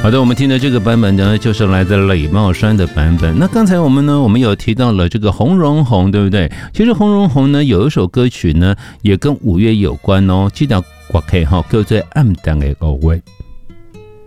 好的，我们听的这个版本呢，就是来自李茂山的版本。那刚才我们有提到了这个洪荣宏，对不对？其实洪荣宏呢有一首歌曲呢，也跟5月有关哦，记得歌曲哈叫做《暗淡的5月》。